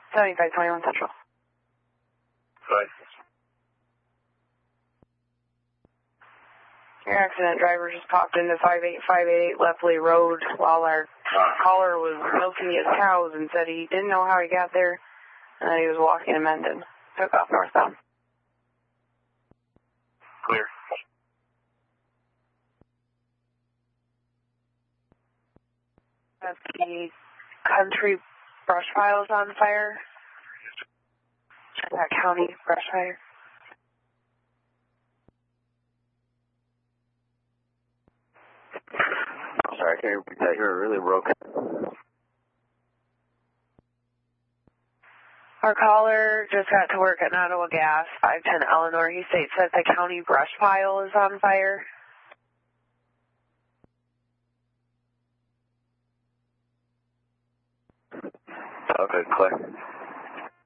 7521 Central. Right. Your accident driver just popped into 58588 Lefley Road while our caller was milking his cows and said he didn't know how he got there and that he was walking to Mendon. Took off northbound. Clear. That's the country brush piles on fire. That county brush fire. Sorry, I can't repeat that. You're really broken. Our caller just got to work at Nottawa Gas, 510 Eleanor. He states that the county brush pile is on fire. Okay, clear.